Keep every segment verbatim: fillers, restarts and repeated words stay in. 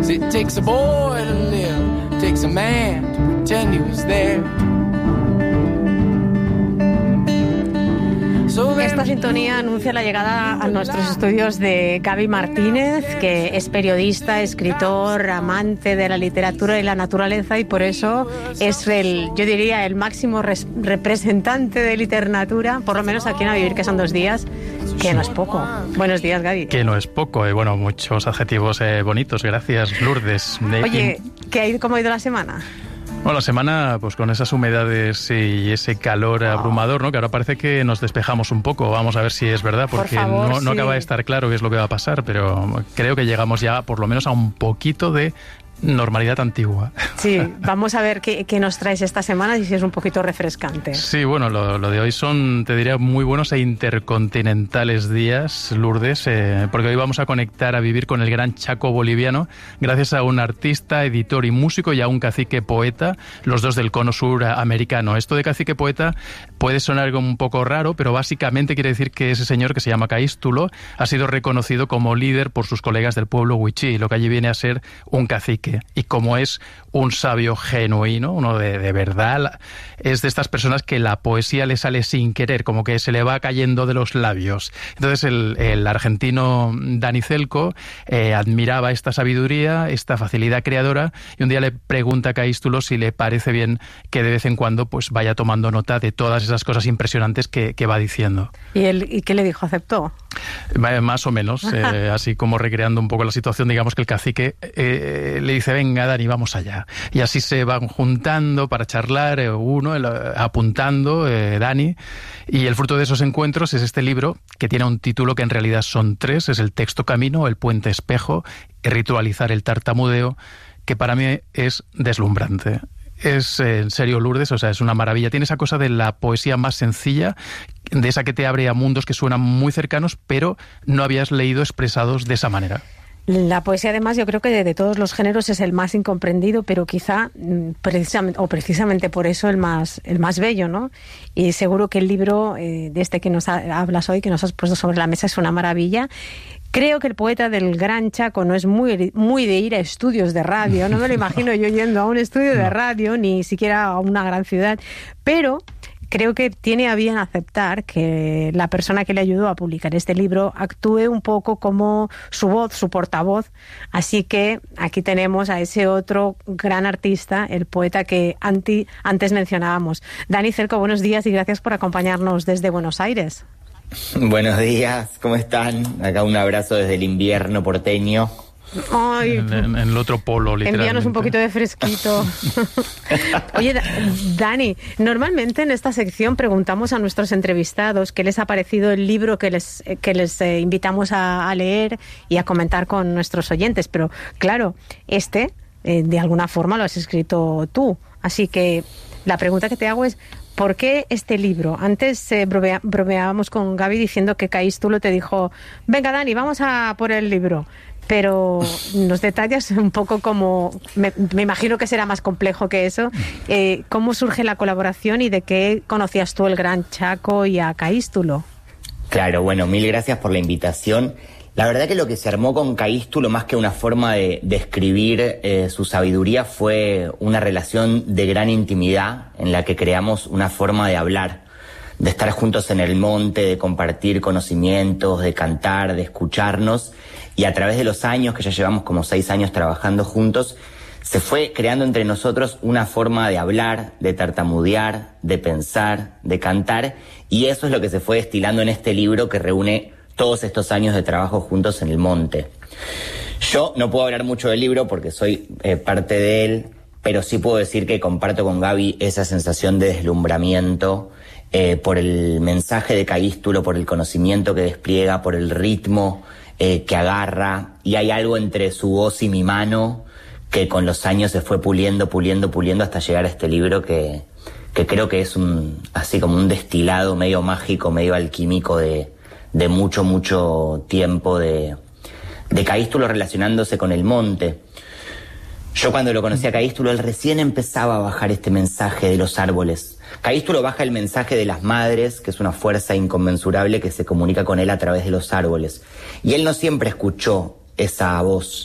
It takes a boy to live, it takes a man to pretend he was there. Esta sintonía anuncia la llegada a nuestros estudios de Gaby Martínez, que es periodista, escritor, amante de la literatura y la naturaleza, y por eso es el, yo diría, el máximo res- representante de literatura, por lo menos aquí en A Vivir, que son dos días, que no es poco. Buenos días, Gaby. Que no es poco, eh, bueno, muchos adjetivos eh, bonitos, gracias, Lourdes. De, Oye, ¿qué ha ido, cómo ha ido la semana? Bueno, la semana, pues con esas humedades y ese calor abrumador, ¿no? Que ahora parece que nos despejamos un poco. Vamos a ver si es verdad, porque Por favor, no, no sí. acaba de estar claro qué es lo que va a pasar, pero creo que llegamos ya, por lo menos, a un poquito de normalidad antigua. Sí, vamos a ver qué, qué nos traes esta semana y si es un poquito refrescante. Sí, bueno, lo, lo de hoy son, te diría, muy buenos e intercontinentales días, Lourdes, eh, porque hoy vamos a conectar a vivir con el gran Chaco boliviano, gracias a un artista, editor y músico y a un cacique poeta, los dos del cono sur americano. Esto de cacique poeta puede sonar algo un poco raro, pero básicamente quiere decir que ese señor, que se llama Caístulo, ha sido reconocido como líder por sus colegas del pueblo Wichí, lo que allí viene a ser un cacique. Y como es un sabio genuino, uno de, de verdad, es de estas personas que la poesía le sale sin querer, como que se le va cayendo de los labios. Entonces el, el argentino Dani Celco eh, admiraba esta sabiduría, esta facilidad creadora, y un día le pregunta a Caístulo si le parece bien que de vez en cuando pues vaya tomando nota de todas esas cosas impresionantes que, que va diciendo. ¿Y él y qué le dijo? ¿Aceptó? Más o menos, eh, así como recreando un poco la situación, digamos que el cacique eh, le dice, venga Dani, vamos allá. Y así se van juntando para charlar, eh, uno el, apuntando, eh, Dani, y el fruto de esos encuentros es este libro, que tiene un título que en realidad son tres, es El texto camino, El puente espejo y Ritualizar el tartamudeo, que para mí es deslumbrante. Es, eh, en serio, Lourdes, o sea, es una maravilla. Tiene esa cosa de la poesía más sencilla, de esa que te abre a mundos que suenan muy cercanos, pero no habías leído expresados de esa manera. La poesía, además, yo creo que de, de todos los géneros es el más incomprendido, pero quizá precisamente, o precisamente por eso el más, el más bello, ¿no? Y seguro que el libro eh, de este que nos ha, hablas hoy, que nos has puesto sobre la mesa, es una maravilla. Creo que el poeta del Gran Chaco no es muy, muy de ir a estudios de radio, no me lo imagino yo yendo a un estudio de radio, ni siquiera a una gran ciudad, pero creo que tiene a bien aceptar que la persona que le ayudó a publicar este libro actúe un poco como su voz, su portavoz. Así que aquí tenemos a ese otro gran artista, el poeta que anti, antes mencionábamos. Dani Celco, buenos días y gracias por acompañarnos desde Buenos Aires. Buenos días, ¿cómo están? Acá un abrazo desde el invierno porteño. Ay, en, en, en el otro polo, literalmente. Envíanos un poquito de fresquito. Oye, Dani, normalmente en esta sección preguntamos a nuestros entrevistados qué les ha parecido el libro que les, que les eh, invitamos a, a leer y a comentar con nuestros oyentes, pero claro, este eh, de alguna forma lo has escrito tú, así que la pregunta que te hago es, ¿por qué este libro? Antes eh, bromea, bromeábamos con Gaby diciendo que Caístulo te dijo, venga Dani, vamos a por el libro. Pero nos detallas un poco como, me, me imagino que será más complejo que eso, eh, ¿cómo surge la colaboración y de qué conocías tú el Gran Chaco y a Caístulo? Claro, bueno, mil gracias por la invitación. La verdad que lo que se armó con Caístulo, más que una forma de, de escribir eh, su sabiduría, fue una relación de gran intimidad en la que creamos una forma de hablar, de estar juntos en el monte, de compartir conocimientos, de cantar, de escucharnos. Y a través de los años, que ya llevamos como seis años trabajando juntos, se fue creando entre nosotros una forma de hablar, de tartamudear, de pensar, de cantar. Y eso es lo que se fue destilando en este libro que reúne todos estos años de trabajo juntos en el monte. Yo no puedo hablar mucho del libro porque soy eh, parte de él, pero sí puedo decir que comparto con Gaby esa sensación de deslumbramiento eh, por el mensaje de Caístulo, por el conocimiento que despliega, por el ritmo eh, que agarra, y hay algo entre su voz y mi mano que con los años se fue puliendo, puliendo, puliendo hasta llegar a este libro que, que creo que es un así como un destilado medio mágico, medio alquímico de, de mucho, mucho tiempo de, de Caístulo relacionándose con el monte. Yo cuando lo conocí a Caístulo, él recién empezaba a bajar este mensaje de los árboles. Caístulo baja el mensaje de las madres, que es una fuerza inconmensurable que se comunica con él a través de los árboles. Y él no siempre escuchó esa voz.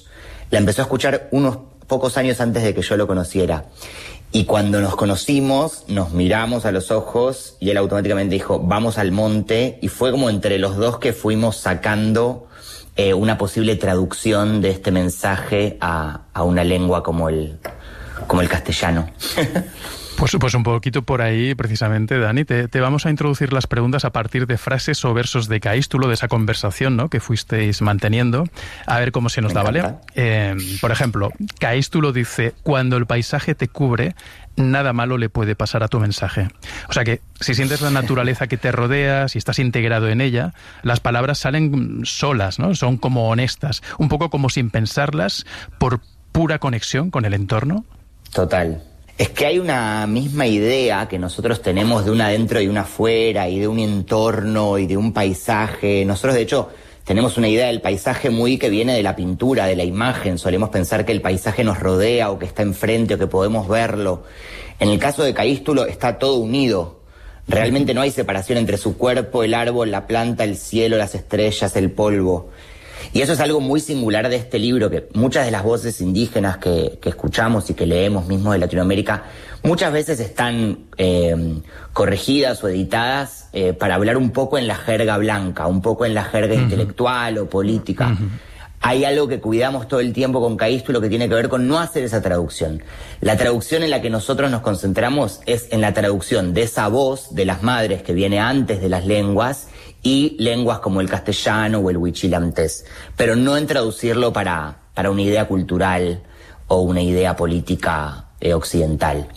la empezó a escuchar unos pocos años antes de que yo lo conociera. Y cuando nos conocimos, nos miramos a los ojos y él automáticamente dijo, vamos al monte. Y fue como entre los dos que fuimos sacando eh, una posible traducción de este mensaje a, a una lengua como el, como el castellano. Pues, pues un poquito por ahí, precisamente, Dani, te, te vamos a introducir las preguntas a partir de frases o versos de Caístulo, de esa conversación, ¿no?, que fuisteis manteniendo, a ver cómo se nos Me da, encanta. ¿vale? Eh, por ejemplo, Caístulo dice, cuando el paisaje te cubre, nada malo le puede pasar a tu mensaje. O sea que, si sientes la naturaleza que te rodea, si estás integrado en ella, las palabras salen solas, ¿no? Son como honestas, un poco como sin pensarlas, por pura conexión con el entorno. Total. Es que hay una misma idea que nosotros tenemos de un adentro y un afuera, y de un entorno y de un paisaje. Nosotros, de hecho, tenemos una idea del paisaje muy que viene de la pintura, de la imagen. Solemos pensar que el paisaje nos rodea o que está enfrente o que podemos verlo. En el caso de Caístulo está todo unido. Realmente no hay separación entre su cuerpo, el árbol, la planta, el cielo, las estrellas, el polvo. Y eso es algo muy singular de este libro, que muchas de las voces indígenas que, que escuchamos y que leemos mismo de Latinoamérica, muchas veces están eh, corregidas o editadas eh, para hablar un poco en la jerga blanca, un poco en la jerga uh-huh. intelectual o política. Uh-huh. Hay algo que cuidamos todo el tiempo con Caístulo que tiene que ver con no hacer esa traducción. La traducción en la que nosotros nos concentramos es en la traducción de esa voz de las madres que viene antes de las lenguas, y lenguas como el castellano o el huichilamtés, pero no en traducirlo para, para una idea cultural o una idea política eh, occidental.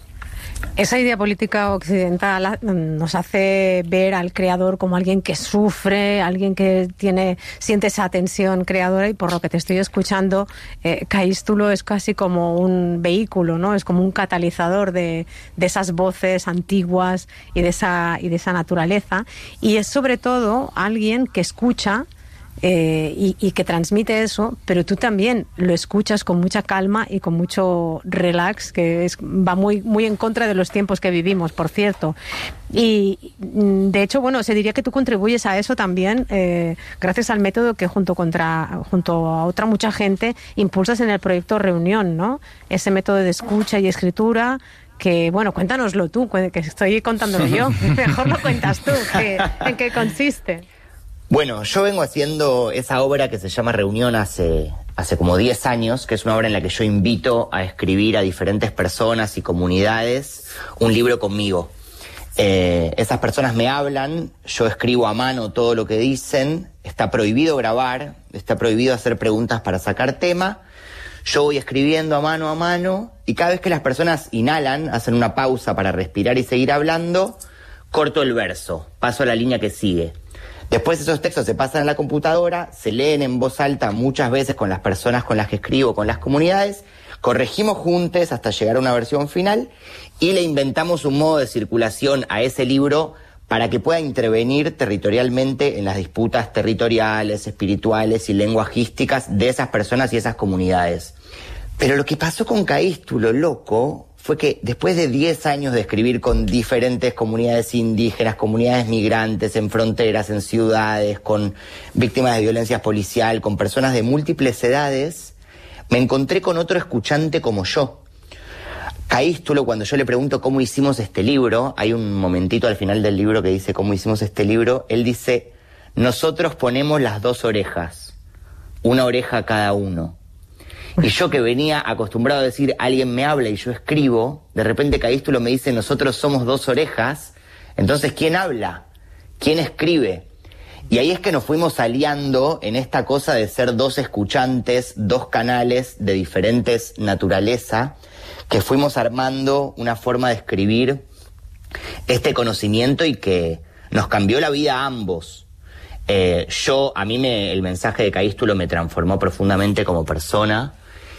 Esa idea política occidental nos hace ver al creador como alguien que sufre, alguien que tiene siente esa tensión creadora, y por lo que te estoy escuchando, eh, Caístulo es casi como un vehículo, ¿no? Es como un catalizador de, de esas voces antiguas y de esa y de esa naturaleza, y es sobre todo alguien que escucha Eh, y, y que transmite eso, pero tú también lo escuchas con mucha calma y con mucho relax, que es, va muy, muy en contra de los tiempos que vivimos, por cierto. Y de hecho, bueno, se diría que tú contribuyes a eso también, eh, gracias al método que junto, contra, junto a otra mucha gente impulsas en el proyecto Reunión, ¿no? Ese método de escucha y escritura que, bueno, cuéntanoslo tú, que estoy contándolo yo. Mejor lo cuentas tú, que, ¿en qué consiste? Bueno, yo vengo haciendo esa obra que se llama Reunión hace, hace como diez años, que es una obra en la que yo invito a escribir a diferentes personas y comunidades un libro conmigo. Eh, esas personas me hablan, yo escribo a mano todo lo que dicen, está prohibido grabar, está prohibido hacer preguntas para sacar tema. Yo voy escribiendo a mano a mano, y cada vez que las personas inhalan, hacen una pausa para respirar y seguir hablando, corto el verso, paso a la línea que sigue. Después esos textos se pasan a la computadora, se leen en voz alta muchas veces con las personas con las que escribo, con las comunidades, corregimos juntos hasta llegar a una versión final y le inventamos un modo de circulación a ese libro para que pueda intervenir territorialmente en las disputas territoriales, espirituales y lenguajísticas de esas personas y esas comunidades. Pero lo que pasó con Caístulo, loco, fue que después de diez años de escribir con diferentes comunidades indígenas, comunidades migrantes, en fronteras, en ciudades, con víctimas de violencia policial, con personas de múltiples edades, me encontré con otro escuchante como yo. Caístulo, cuando yo le pregunto cómo hicimos este libro, hay un momentito al final del libro que dice cómo hicimos este libro, él dice, nosotros ponemos las dos orejas, una oreja cada uno. Y yo, que venía acostumbrado a decir, alguien me habla y yo escribo, de repente Caístulo me dice, nosotros somos dos orejas. Entonces, ¿quién habla? ¿Quién escribe? Y ahí es que nos fuimos aliando en esta cosa de ser dos escuchantes, dos canales de diferentes naturaleza, que fuimos armando una forma de escribir este conocimiento y que nos cambió la vida a ambos. Eh, yo, a mí me, el mensaje de Caístulo me transformó profundamente como persona.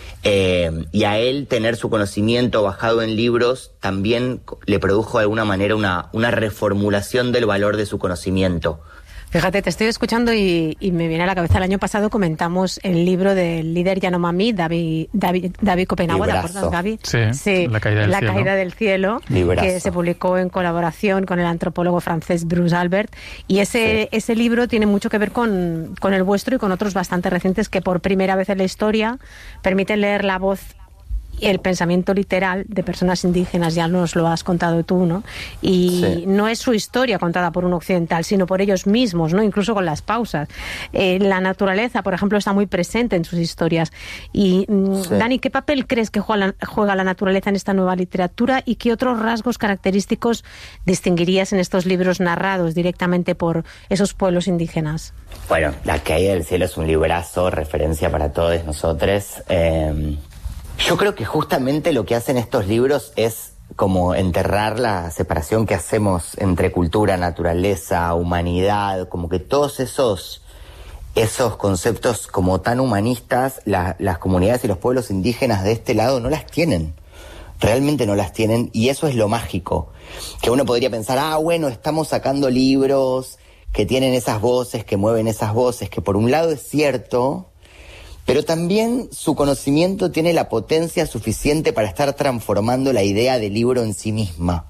Eh, y a él tener su conocimiento bajado en libros también le produjo de alguna manera una, una reformulación del valor de su conocimiento. Fíjate, te estoy escuchando y, y me viene a la cabeza, el año pasado comentamos el libro del líder Yanomami, David, David, David Copenhague, ¿te acuerdas, Gaby? Sí, sí, La caída del la cielo. Caída del cielo, Librazo. Que se publicó en colaboración con el antropólogo francés Bruce Albert. Y ese, sí. ese libro tiene mucho que ver con, con el vuestro y con otros bastante recientes que por primera vez en la historia permiten leer la voz y el pensamiento literal de personas indígenas, ya nos lo has contado tú, ¿no? Y sí. no es su historia contada por un occidental, sino por ellos mismos, ¿no? Incluso con las pausas. Eh, la naturaleza, por ejemplo, está muy presente en sus historias. Y, sí. Dani, ¿qué papel crees que juega la, juega la naturaleza en esta nueva literatura y qué otros rasgos característicos distinguirías en estos libros narrados directamente por esos pueblos indígenas? Bueno, La Caída del cielo es un librazo, referencia para todos nosotros. Eh... Yo creo que justamente lo que hacen estos libros es como enterrar la separación que hacemos entre cultura, naturaleza, humanidad, como que todos esos, esos conceptos como tan humanistas, la, las comunidades y los pueblos indígenas de este lado no las tienen. Realmente no las tienen, y eso es lo mágico. Que uno podría pensar, ah, bueno, estamos sacando libros que tienen esas voces, que mueven esas voces, que por un lado es cierto, pero también su conocimiento tiene la potencia suficiente para estar transformando la idea del libro en sí misma.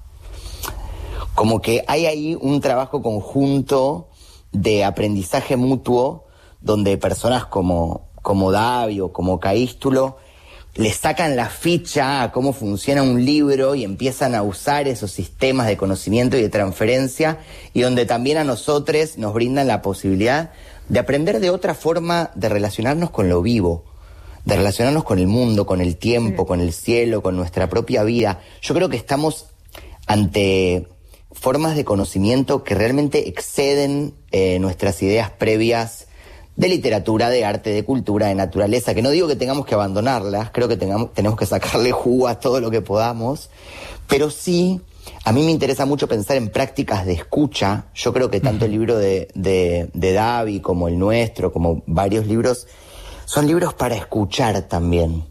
Como que hay ahí un trabajo conjunto de aprendizaje mutuo donde personas como, como Davi o como Caístulo le sacan la ficha a cómo funciona un libro y empiezan a usar esos sistemas de conocimiento y de transferencia, y donde también a nosotros nos brindan la posibilidad de aprender de otra forma de relacionarnos con lo vivo, de relacionarnos con el mundo, con el tiempo, con el cielo, con nuestra propia vida. Yo creo que estamos ante formas de conocimiento que realmente exceden eh, nuestras ideas previas de literatura, de arte, de cultura, de naturaleza, que no digo que tengamos que abandonarlas, creo que tengamos, tenemos que sacarle jugo a todo lo que podamos, pero sí, a mí me interesa mucho pensar en prácticas de escucha. Yo creo que tanto el libro de, de, de Davi como el nuestro, como varios libros, son libros para escuchar también.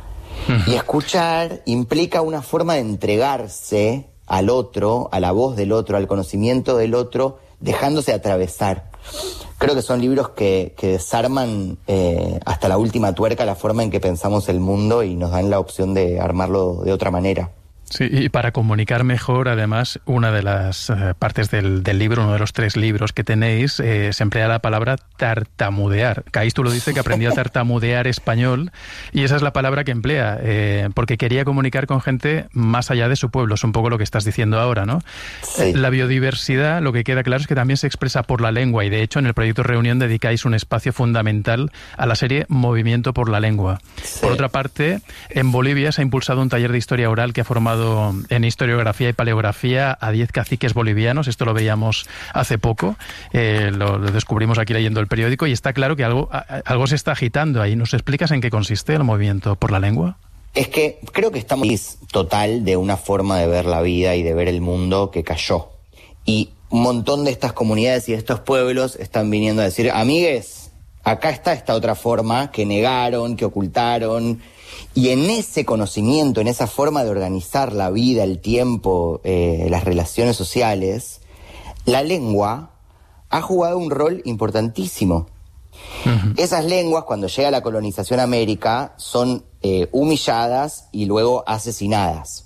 Y escuchar implica una forma de entregarse al otro, a la voz del otro, al conocimiento del otro, dejándose atravesar. Creo que son libros que, que desarman eh, hasta la última tuerca la forma en que pensamos el mundo y nos dan la opción de armarlo de otra manera. Sí, y para comunicar mejor, además, una de las eh, partes del, del libro, uno de los tres libros que tenéis, eh, se emplea la palabra tartamudear. Caístulo dice que aprendió a tartamudear español, y esa es la palabra que emplea, eh, porque quería comunicar con gente más allá de su pueblo. Es un poco lo que estás diciendo ahora, ¿no? Sí. Eh, la biodiversidad, lo que queda claro es que también se expresa por la lengua, y de hecho en el proyecto Reunión dedicáis un espacio fundamental a la serie Movimiento por la Lengua. Sí. Por otra parte, en Bolivia se ha impulsado un taller de historia oral que ha formado en historiografía y paleografía a diez caciques bolivianos. Esto lo veíamos hace poco, eh, lo, lo descubrimos aquí leyendo el periódico, y está claro que algo, algo se está agitando ahí. ¿Nos explicas en qué consiste el Movimiento por la Lengua? Es que creo que estamos total de una forma de ver la vida y de ver el mundo que cayó. Y un montón de estas comunidades y de estos pueblos están viniendo a decir, amigues, acá está esta otra forma que negaron, que ocultaron. Y en ese conocimiento, en esa forma de organizar la vida, el tiempo, eh, las relaciones sociales, la lengua ha jugado un rol importantísimo. Uh-huh. Esas lenguas, cuando llega la colonización a América, son eh, humilladas y luego asesinadas.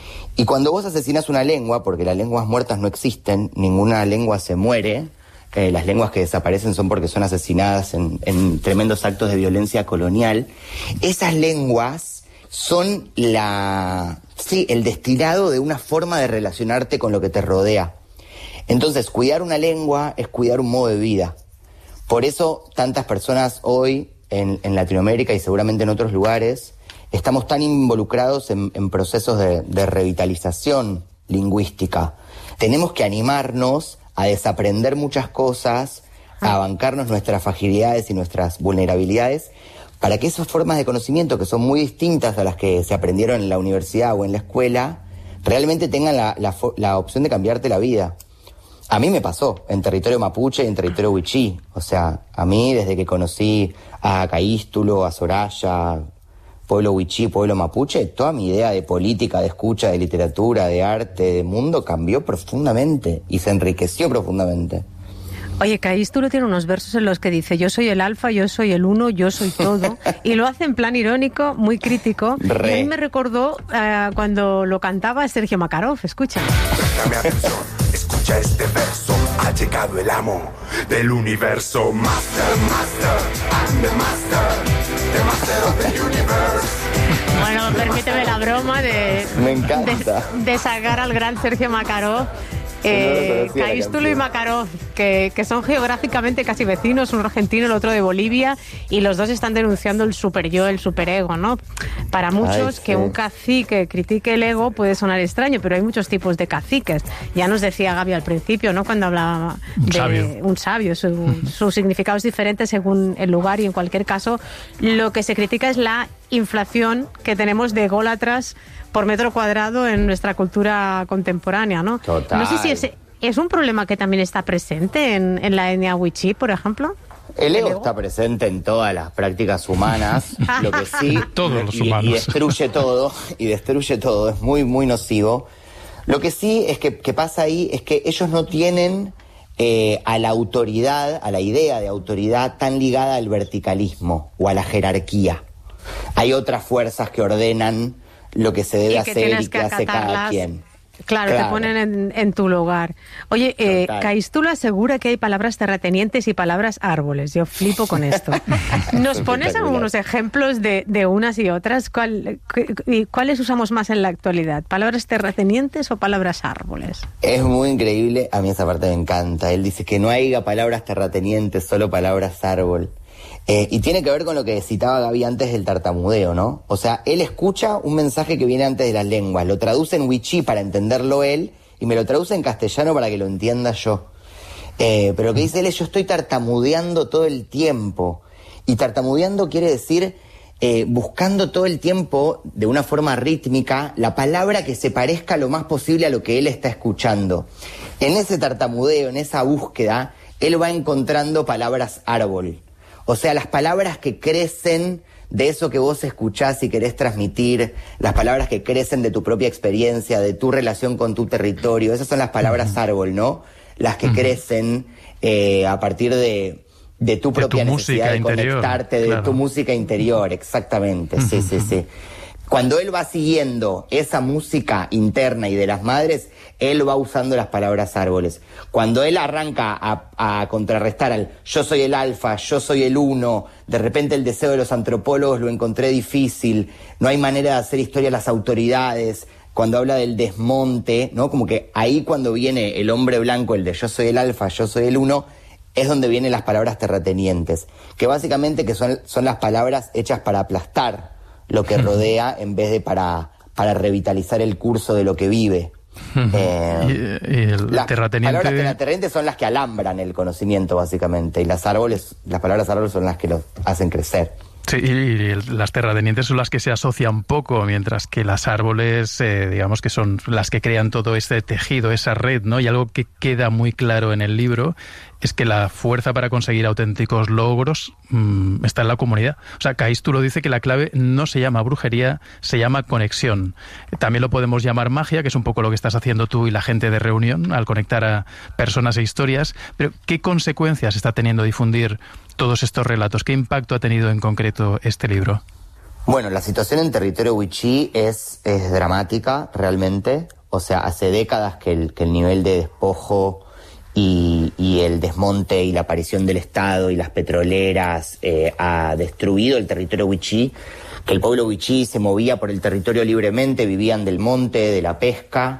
Y cuando vos asesinas una lengua, porque las lenguas muertas no existen, ninguna lengua se muere, eh, las lenguas que desaparecen son porque son asesinadas en, en tremendos actos de violencia colonial, esas lenguas son la, sí, el destilado de una forma de relacionarte con lo que te rodea. Entonces, cuidar una lengua es cuidar un modo de vida. Por eso tantas personas hoy en, en Latinoamérica y seguramente en otros lugares estamos tan involucrados en, en procesos de, de revitalización lingüística. Tenemos que animarnos a desaprender muchas cosas, a bancarnos nuestras fragilidades y nuestras vulnerabilidades, para que esas formas de conocimiento, que son muy distintas a las que se aprendieron en la universidad o en la escuela, realmente tengan la, la, la opción de cambiarte la vida. A mí me pasó en territorio mapuche y en territorio wichí. O sea, a mí desde que conocí a Caístulo, a Soraya, pueblo wichí, pueblo mapuche, toda mi idea de política, de escucha, de literatura, de arte, de mundo cambió profundamente y se enriqueció profundamente. Oye, Caístulo tiene unos versos en los que dice: yo soy el alfa, yo soy el uno, yo soy todo. Y lo hace en plan irónico, muy crítico. Re. Y a mí me recordó uh, cuando lo cantaba Sergio Makarov. Escucha. Préstame atención, escucha este verso. Ha llegado el amo del universo. Master, master, I'm the master, the master of the universe. Bueno, permíteme la broma de, me encanta. de, de sacar al gran Sergio Makarov. Eh, Caístulo y Makarov, que, que son geográficamente casi vecinos, uno argentino, el otro de Bolivia, y los dos están denunciando el superyo, el superego, ¿no? Para muchos, Ay, sí. que un cacique critique el ego puede sonar extraño, pero hay muchos tipos de caciques. Ya nos decía Gaby al principio, ¿no? Cuando hablaba de un sabio, un sabio su, su significado es diferente según el lugar, y en cualquier caso, lo que se critica es la inflación que tenemos de ególatras por metro cuadrado en nuestra cultura contemporánea, ¿no? Total. No sé si es, es un problema que también está presente en, en la etnia wichí, por ejemplo. El ego, ¿El ego está presente en todas las prácticas humanas, lo que sí, todos los y, humanos. y destruye todo, y destruye todo, es muy, muy nocivo. Lo que sí es que, que pasa ahí es que ellos no tienen eh, a la autoridad, a la idea de autoridad tan ligada al verticalismo o a la jerarquía. Hay otras fuerzas que ordenan lo que se debe y que hacer y que hace cada quien. Claro, claro, te ponen en, en tu lugar. Oye, eh, Caístulo asegura que hay palabras terratenientes y palabras árboles. Yo flipo con esto. ¿Nos pones algunos ejemplos de, de unas y otras? ¿Cuál, cu, ¿Cuáles usamos más en la actualidad? ¿Palabras terratenientes o palabras árboles? Es muy increíble. A mí esa parte me encanta. Él dice que no haya palabras terratenientes, solo palabras árbol. Eh, y tiene que ver con lo que citaba Gaby antes del tartamudeo, ¿no? O sea, él escucha un mensaje que viene antes de las lenguas, lo traduce en wichí para entenderlo él y me lo traduce en castellano para que lo entienda yo. Eh, pero lo que dice él es: yo estoy tartamudeando todo el tiempo. Y tartamudeando quiere decir eh, buscando todo el tiempo, de una forma rítmica, la palabra que se parezca lo más posible a lo que él está escuchando. En ese tartamudeo, en esa búsqueda, él va encontrando palabras árbol. O sea, las palabras que crecen de eso que vos escuchás y querés transmitir, las palabras que crecen de tu propia experiencia, de tu relación con tu territorio, esas son las palabras uh-huh. árbol, ¿no? Las que uh-huh. crecen eh, a partir de, de tu propia de tu necesidad de interior, conectarte, de claro. tu música interior, exactamente, uh-huh. sí, sí, sí. Cuando él va siguiendo esa música interna y de las madres, él va usando las palabras árboles. Cuando él arranca a, a contrarrestar al yo soy el alfa, yo soy el uno, de repente el deseo de los antropólogos lo encontré difícil, no hay manera de hacer historia a las autoridades, cuando habla del desmonte, ¿no? Como que ahí cuando viene el hombre blanco, el de yo soy el alfa, yo soy el uno, es donde vienen las palabras terratenientes, que básicamente que son, son las palabras hechas para aplastar lo que rodea en vez de para, para revitalizar el curso de lo que vive. Eh, y, y el las terrateniente... palabras terratenientes son las que alambran el conocimiento, básicamente, y las árboles, las palabras árboles son las que lo hacen crecer. Sí, y las terratenientes son las que se asocian poco, mientras que las árboles, eh, digamos que son las que crean todo este tejido, esa red, ¿no? Y algo que queda muy claro en el libro es que la fuerza para conseguir auténticos logros mmm, está en la comunidad. O sea, Caístulo dice que la clave no se llama brujería, se llama conexión. También lo podemos llamar magia, que es un poco lo que estás haciendo tú y la gente de Reunión, al conectar a personas e historias. Pero, ¿qué consecuencias está teniendo difundir todos estos relatos? ¿Qué impacto ha tenido en concreto este libro? Bueno, la situación en territorio wichí es, es dramática, realmente. O sea, hace décadas que el, que el nivel de despojo y, y el desmonte y la aparición del Estado y las petroleras eh, ha destruido el territorio wichí, que el pueblo wichí se movía por el territorio libremente, vivían del monte, de la pesca,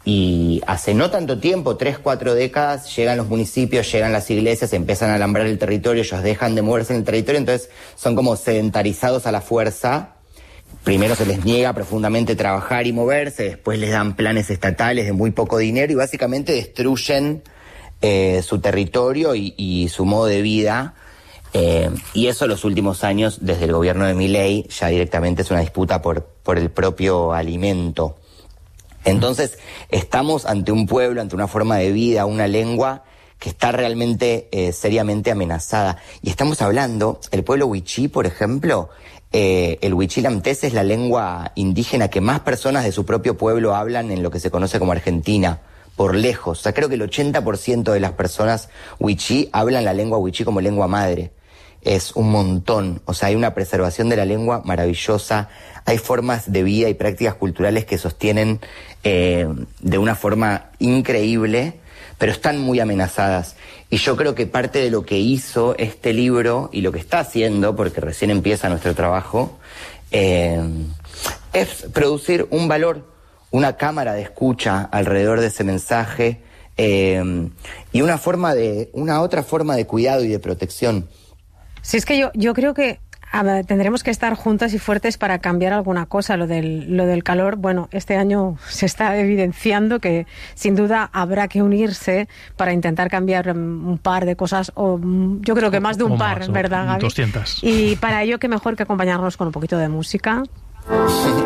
y hace no tanto tiempo, tres, cuatro décadas, llegan los municipios, llegan las iglesias, empiezan a alambrar el territorio, ellos dejan de moverse en el territorio, entonces son como sedentarizados a la fuerza. Primero se les niega profundamente trabajar y moverse, después les dan planes estatales de muy poco dinero y básicamente destruyen eh, su territorio y, y su modo de vida. Eh, y eso en los últimos años, desde el gobierno de Milei, ya directamente es una disputa por, por el propio alimento. Entonces, estamos ante un pueblo, ante una forma de vida, una lengua que está realmente eh, seriamente amenazada. Y estamos hablando, el pueblo wichí, por ejemplo, eh, el huichil-amtés es la lengua indígena que más personas de su propio pueblo hablan en lo que se conoce como Argentina, por lejos. O sea, creo que el ochenta por ciento de las personas wichí hablan la lengua wichí como lengua madre. Es un montón. O sea, hay una preservación de la lengua maravillosa. Hay formas de vida y prácticas culturales que sostienen eh, de una forma increíble, pero están muy amenazadas. Y yo creo que parte de lo que hizo este libro y lo que está haciendo, porque recién empieza nuestro trabajo, eh, es producir un valor, una cámara de escucha alrededor de ese mensaje eh, y una forma de, una otra forma de cuidado y de protección. Sí, es que yo, yo creo que a ver, tendremos que estar juntas y fuertes para cambiar alguna cosa. Lo del, lo del calor, bueno, este año se está evidenciando que sin duda habrá que unirse para intentar cambiar un par de cosas, o yo creo que más de un par, más, ¿verdad, Gaby? doscientas. Y para ello, qué mejor que acompañarnos con un poquito de música.